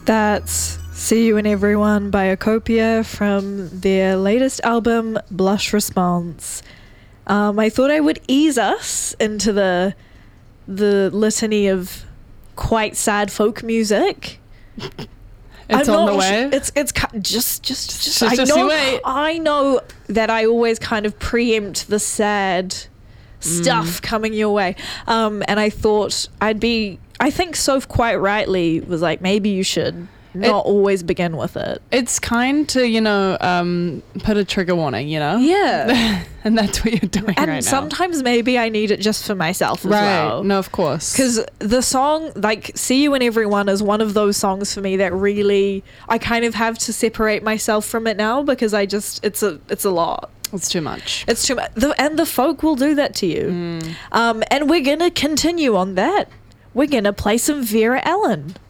That's See You and Everyone by Acopia from their latest album, Blush Response. I thought I would ease us into the litany of quite sad folk music. It's on the way. It's just I know that I always kind of preempt the sad stuff coming your way. And I thought I think Soph quite rightly was like, maybe you should not always begin with it. It's kind to, put a trigger warning, Yeah. And that's what you're doing right now. And sometimes maybe I need it just for myself as well. No, of course. Because the song, like, See You and Everyone is one of those songs for me that really, I kind of have to separate myself from it now because it's a lot. It's too much. It's too much. And the folk will do that to you. And we're going to continue on that. We're going to play some Vera Ellen.